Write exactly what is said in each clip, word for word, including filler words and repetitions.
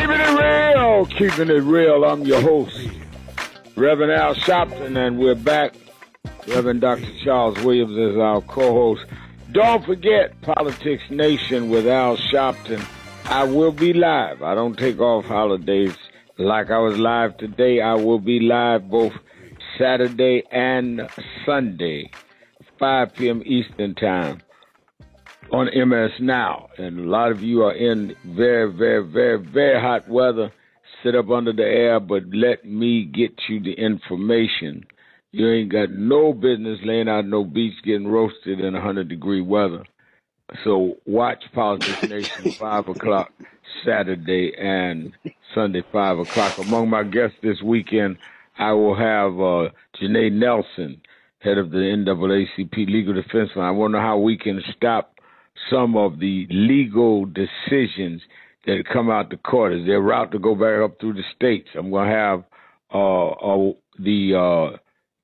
Keeping it real, keeping it real. I'm your host, Reverend Al Sharpton, and we're back. Reverend Doctor Charles Williams is our co-host. Don't forget, Politics Nation with Al Sharpton. I will be live. I don't take off holidays like I was live today. I will be live both Saturday and Sunday, five p.m. Eastern Time on M S Now. And a lot of you are in very, very, very, very hot weather. Sit up under the air, but let me get you the information. You ain't got no business laying out no beach getting roasted in one hundred degree weather. So watch Politics Nation, five o'clock Saturday and Sunday, five o'clock. Among my guests this weekend, I will have uh, Janae Nelson, head of the N double A C P Legal Defense Fund. I want to know how we can stop some of the legal decisions that come out the court as they're route to go back up through the states. I'm going to have uh, uh, the uh,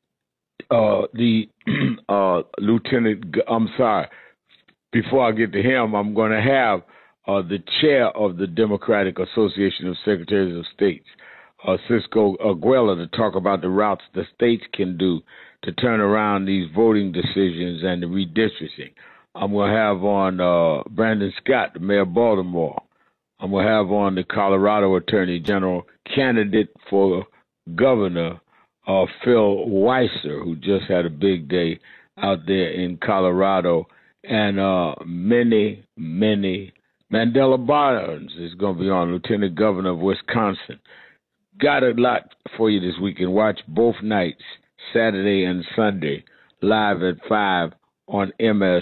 uh, the uh, Lieutenant, I'm sorry, before I get to him, I'm going to have uh, the chair of the Democratic Association of Secretaries of States, uh, Cisco Aguila, to talk about the routes the states can do to turn around these voting decisions and the redistricting. I'm going to have on uh, Brandon Scott, the mayor of Baltimore. I'm going to have on the Colorado Attorney General candidate for governor, uh, Phil Weiser, who just had a big day out there in Colorado. And uh, many, many, Mandela Barnes is going to be on, Lieutenant Governor of Wisconsin. Got a lot for you this weekend. Watch both nights, Saturday and Sunday, live at five on M S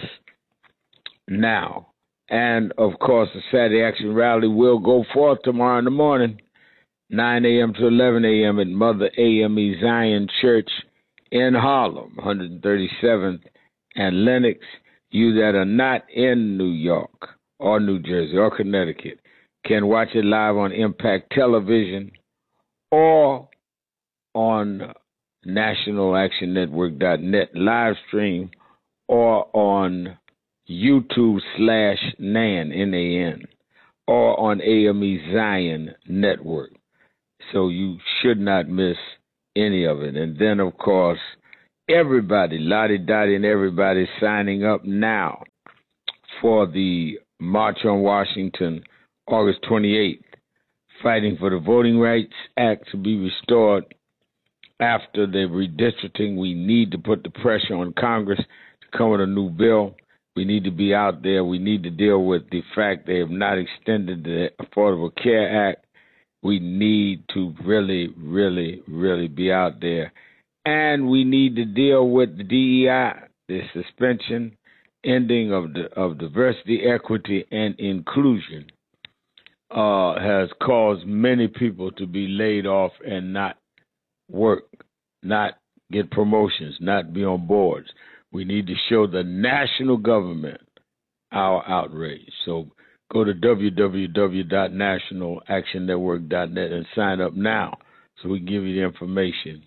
Now. And, of course, the Saturday Action Rally will go forth tomorrow in the morning, nine a.m. to eleven a.m. at Mother A M E Zion Church in Harlem, one hundred thirty-seventh and Lenox. You that are not in New York or New Jersey or Connecticut can watch it live on Impact Television or on national action network dot net live stream or on YouTube slash Nan, N A N, or on A M E Zion Network. So you should not miss any of it. And then, of course, everybody, Lottie Dottie and everybody signing up now for the March on Washington, August twenty-eighth, fighting for the Voting Rights Act to be restored after the redistricting. We need to put the pressure on Congress to come with a new bill. We need to be out there. We need to deal with the fact they have not extended the Affordable Care Act. We need to really, really, really be out there. And we need to deal with the D E I, the suspension, ending of the of diversity, equity, and inclusion uh, has caused many people to be laid off and not work, not get promotions, not be on boards. We need to show the national government our outrage. So go to w w w dot national action network dot net and sign up now so we can give you the information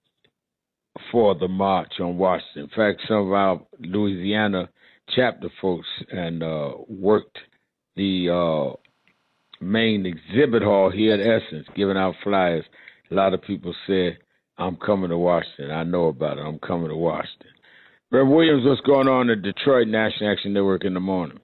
for the March on Washington. In fact, some of our Louisiana chapter folks and uh, worked the uh, main exhibit hall here at Essence, giving out flyers. A lot of people said, I'm coming to Washington. I know about it. I'm coming to Washington. Reverend Williams, what's going on at Detroit National Action Network in the morning?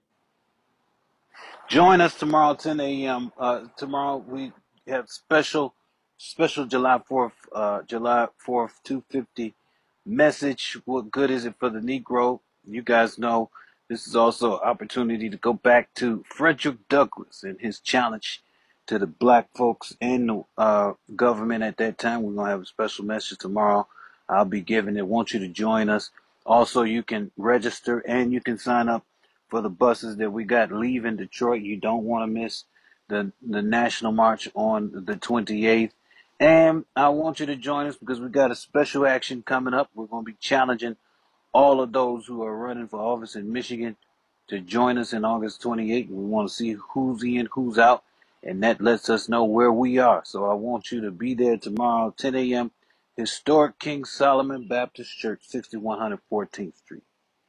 Join us tomorrow, ten a.m. Uh, tomorrow we have special, special July fourth, uh, July fourth, two fifty message. What good is it for the Negro? You guys know this is also an opportunity to go back to Frederick Douglass and his challenge to the black folks and the uh, government at that time. We're going to have a special message tomorrow. I'll be giving it. Want you to join us. Also, you can register and you can sign up for the buses that we got leaving Detroit. You don't want to miss the the National March on the twenty-eighth. And I want you to join us because we got a special action coming up. We're going to be challenging all of those who are running for office in Michigan to join us in August twenty-eighth. We want to see who's in, who's out, and that lets us know where we are. So I want you to be there tomorrow, ten a.m., Historic King Solomon Baptist Church, sixty-one hundred fourteenth Street.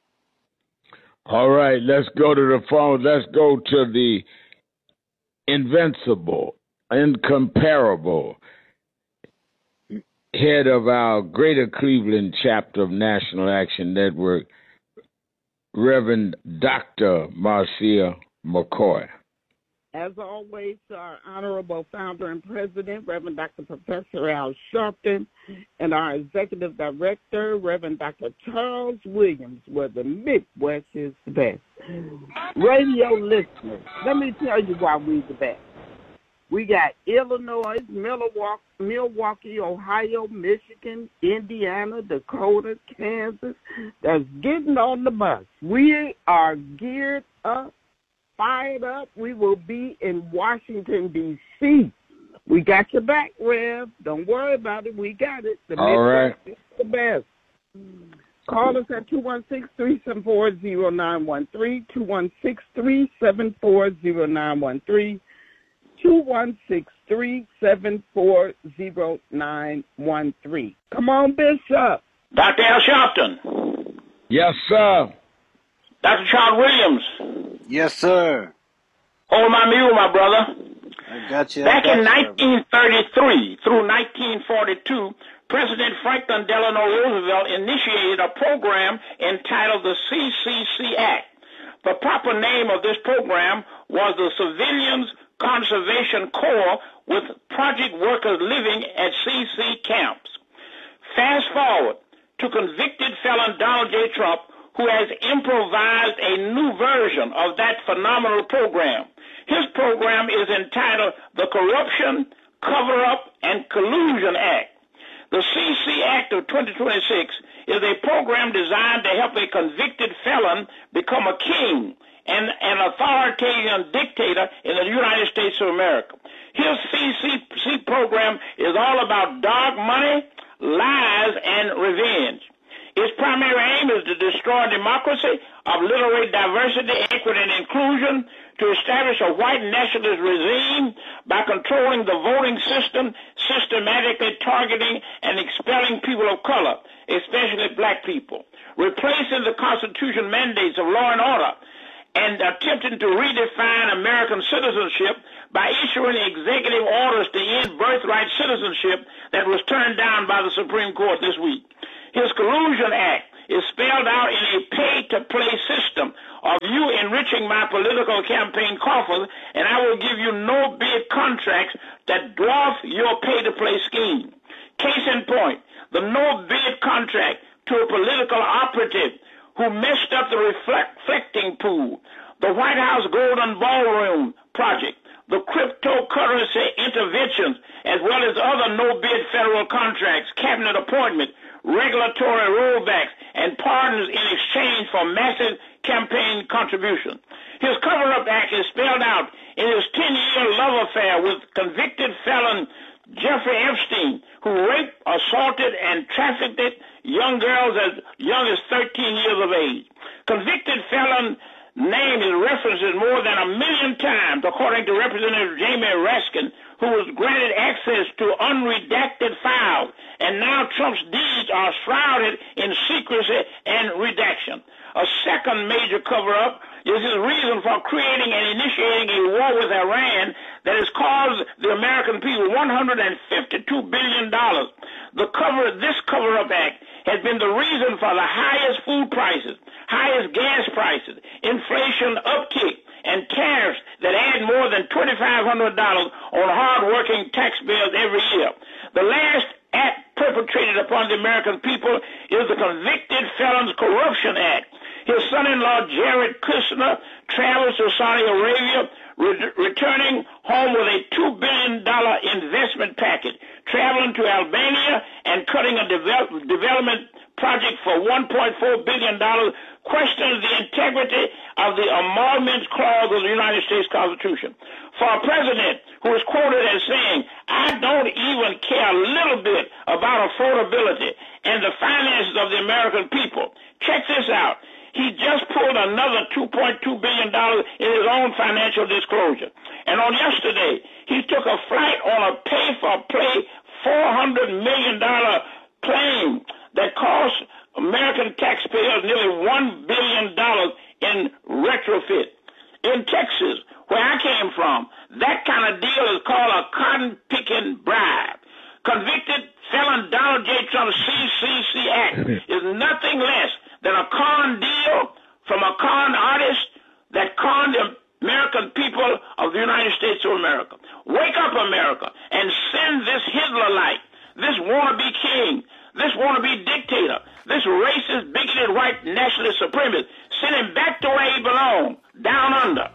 All right, let's go to the phone. Let's go to the invincible, incomparable head of our Greater Cleveland chapter of National Action Network, Reverend Doctor Marcia McCoy. As always, our honorable founder and president, Reverend Doctor Professor Al Sharpton, and our executive director, Reverend Doctor Charles Williams, where the Midwest is the best. Radio listeners, let me tell you why we're the best. We got Illinois, Milwaukee, Milwaukee, Ohio, Michigan, Indiana, Dakota, Kansas, that's getting on the bus. We are geared up, fired up. We will be in Washington, D C We got your back, Rev. Don't worry about it. We got it. The All right. is the best. Call us at two one six, three seven four, zero nine one three, two one six, three seven four, zero nine one three, two one six, three seven four, zero nine one three. Come on, Bishop. Doctor Al Sharpton. Yes, sir. Doctor Charles Williams. Yes, sir. Hold my mule, my brother. I got you. I Back got in you, nineteen thirty-three through nineteen forty-two, President Franklin Delano Roosevelt initiated a program entitled the C C C Act. The proper name of this program was the Civilians Conservation Corps, with project workers living at C C camps. Fast forward to convicted felon Donald J. Trump, who has improvised a new version of that phenomenal program. His program is entitled the Corruption, Cover-Up, and Collusion Act. The C C Act of twenty twenty-six is a program designed to help a convicted felon become a king and an authoritarian dictator in the United States of America. His C C C program is all about dark money, lies, and revenge. Its primary aim is to destroy democracy, obliterate diversity, equity, and inclusion, to establish a white nationalist regime by controlling the voting system, systematically targeting and expelling people of color, especially black people, replacing the Constitution mandates of law and order, and attempting to redefine American citizenship by issuing executive orders to end birthright citizenship that was turned down by the Supreme Court this week. His Collusion Act is spelled out in a pay-to-play system of you enriching my political campaign coffers, and I will give you no-bid contracts that dwarf your pay-to-play scheme. Case in point, the no-bid contract to a political operative who messed up the reflecting pool, the White House Golden Ballroom project, the cryptocurrency interventions, as well as other no-bid federal contracts, cabinet appointment, regulatory rollbacks, and pardons in exchange for massive campaign contributions. His cover-up act is spelled out in his ten-year love affair with convicted felon Jeffrey Epstein, who raped, assaulted, and trafficked young girls as young as thirteen years of age. Convicted felon name is referenced more than a million times, according to Representative Jamie Raskin, who was granted access to unredacted files, and now Trump's deeds are shrouded in secrecy and redaction. A second major cover-up is his reason for creating and initiating a war with Iran that has caused the American people one hundred fifty-two billion dollars. The cover, this cover-up act has been the reason for the highest food prices, highest gas prices, inflation uptick, and tariffs that add more than twenty-five hundred dollars on hard-working taxpayers every year. The last act perpetrated upon the American people is the Convicted Felons Corruption Act. His son-in-law, Jared Kushner, travels to Saudi Arabia, re- returning home with a two billion dollars investment package, traveling to Albania and cutting a develop- development project for one point four billion dollars, questions the integrity of the Emoluments Clause of the United States Constitution. For a president who is quoted as saying, I don't even care a little bit about affordability and the finances of the American people. Check this out. He just pulled another two point two billion dollars in his own financial disclosure. And on yesterday, he took a flight on a pay-for-play four hundred million dollars plane that cost American taxpayers nearly one billion dollars in retrofit. In Texas, where I came from, That kind of deal is called a cotton-picking bribe. Convicted felon Donald J. Trump's C C C Act is nothing less than a con deal from a con artist that conned the American people of the United States of America. Wake up, America, and send this Hitler-like, this wannabe king, this wannabe dictator, this racist, bigoted, white nationalist supremacist, send him back to where he belongs, down under.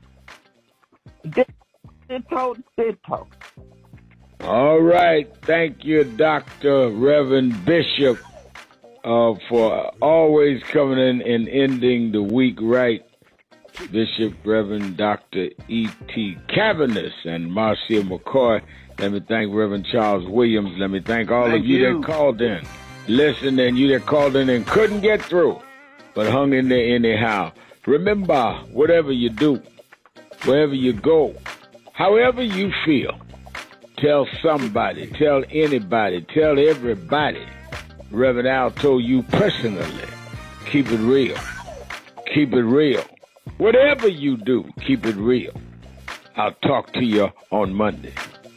Ditto, ditto. All right. Thank you, Doctor Reverend Bishop, uh, for always coming in and ending the week right. Bishop Reverend Doctor E T Cavaniss and Marcia McCoy. Let me thank Reverend Charles Williams. Let me thank all Thank of you, you that called in. Listen, and you that called in and couldn't get through, but hung in there anyhow. Remember, whatever you do, wherever you go, however you feel, tell somebody, tell anybody, tell everybody. Reverend Al told you personally, keep it real. Keep it real. Whatever you do, keep it real. I'll talk to you on Monday.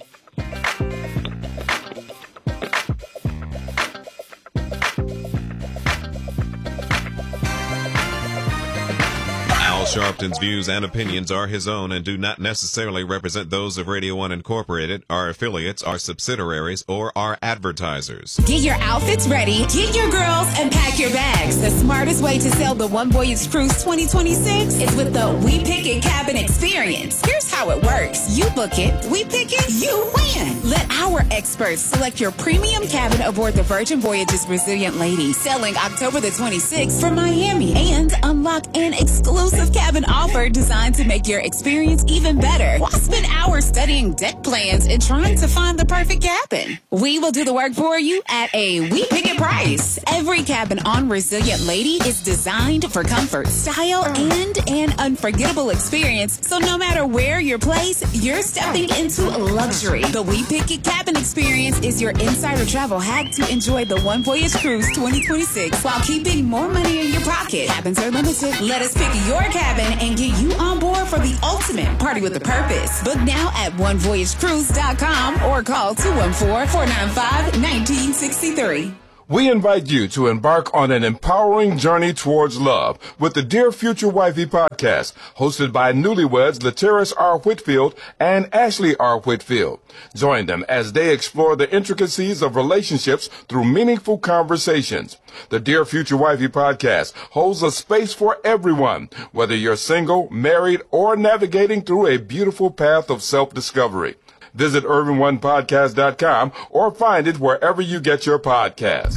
Al Sharpton's views and opinions are his own and do not necessarily represent those of Radio One Incorporated, our affiliates, our subsidiaries, or our advertisers. Get your outfits ready, get your girls, and pack your bags. The smartest way to sail the One Voyage Cruise twenty twenty-six is with the We Pick It Cabin Experience. Here's how it works. You book it, we pick it, you win. Let our experts select your premium cabin aboard the Virgin Voyages Resilient Lady, sailing October the twenty-sixth for Miami, and unlock an exclusive cabin offer designed to make your experience even better. Why spend hours studying deck plans and trying to find the perfect cabin? We will do the work for you at a We Pick It price. Every cabin on Resilient Lady is designed for comfort, style, and an unforgettable experience. So no matter where you're placed, you're stepping into luxury. The We Pick It Cabin Experience is your insider travel hack to enjoy the One Voyage Cruise twenty twenty-six while keeping more money in your pocket. Cabins are limited. Let us pick your cabin and get you on board for the ultimate party with a purpose. Book now at one voyage cruise dot com or call two one four, four nine five, one nine six three. We invite you to embark on an empowering journey towards love with the Dear Future Wifey podcast, hosted by newlyweds Lateris R. Whitfield and Ashley R. Whitfield. Join them as they explore the intricacies of relationships through meaningful conversations. The Dear Future Wifey podcast holds a space for everyone, whether you're single, married, or navigating through a beautiful path of self-discovery. Visit urban one podcast dot com or find it wherever you get your podcasts.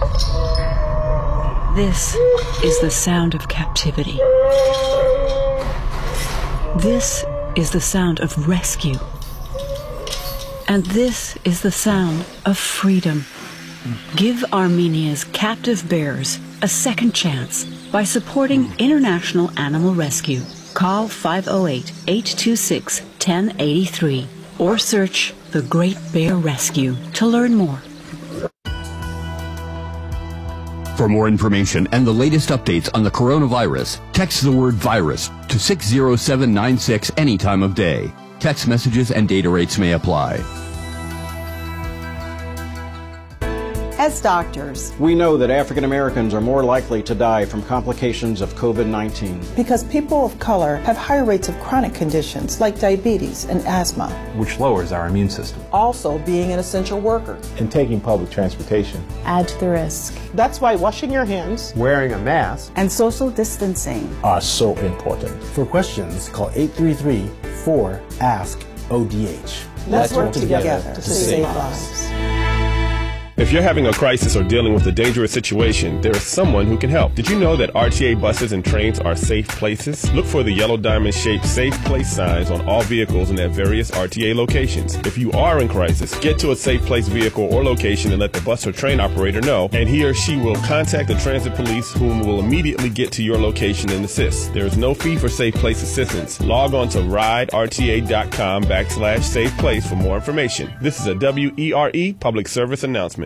This is the sound of captivity. This is the sound of rescue. And this is the sound of freedom. Give Armenia's captive bears a second chance by supporting International Animal Rescue. Call five oh eight, eight two six, one oh eight three. Or search The Great Bear Rescue to learn more. For more information and the latest updates on the coronavirus, text the word virus to six zero seven nine six any time of day. Text messages and data rates may apply. As doctors, we know that African Americans are more likely to die from complications of COVID nineteen. Because people of color have higher rates of chronic conditions like diabetes and asthma, which lowers our immune system. Also, being an essential worker and taking public transportation add to the risk. That's why washing your hands, wearing a mask, and social distancing are so important. For questions, call eight three three, four, ask, O D H. Let's, Let's work, work together, together to, to save, save lives. lives. If you're having a crisis or dealing with a dangerous situation, there is someone who can help. Did you know that R T A buses and trains are safe places? Look for the yellow diamond-shaped Safe Place signs on all vehicles and at various R T A locations. If you are in crisis, get to a Safe Place vehicle or location and let the bus or train operator know, and he or she will contact the transit police, whom will immediately get to your location and assist. There is no fee for Safe Place assistance. Log on to riderta.com backslash Safe Place for more information. This is a W E R E public service announcement.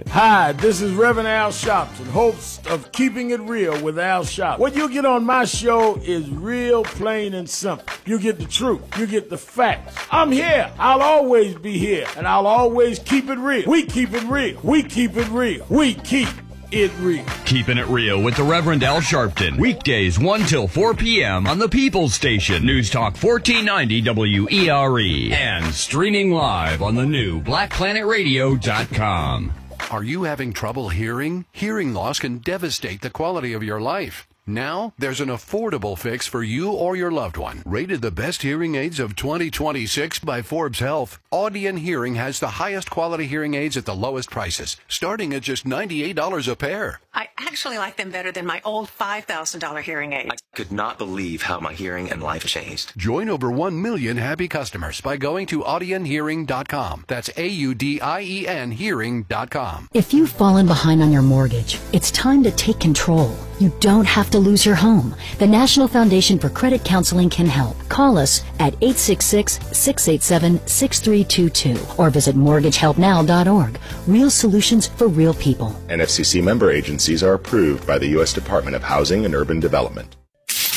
minute. Hi, this is Reverend Al Sharpton, host of Keeping It Real with Al Sharpton. What you get on my show is real, plain, and simple. You get the truth. You get the facts. I'm here. I'll always be here, and I'll always keep it real. We keep it real. We keep it real. We keep it real. Keeping It Real with the Reverend Al Sharpton. Weekdays one till four p.m. on the People's Station. News Talk fourteen ninety W E R E. And streaming live on the new black planet radio dot com. Are you having trouble hearing? Hearing loss can devastate the quality of your life. Now, there's an affordable fix for you or your loved one. Rated the best hearing aids of twenty twenty-six by Forbes Health, Audion Hearing has the highest quality hearing aids at the lowest prices, starting at just ninety-eight dollars a pair. I actually like them better than my old five thousand dollars hearing aid. I could not believe how my hearing and life changed. Join over one million happy customers by going to audion hearing dot com. That's A U D I E N hearing dot com. If you've fallen behind on your mortgage, it's time to take control. You don't have to lose your home. The National Foundation for Credit Counseling can help. Call us at eight six six, six eight seven, six three two two or visit mortgage help now dot org. Real solutions for real people. N F C C member agencies are approved by the U S Department of Housing and Urban Development.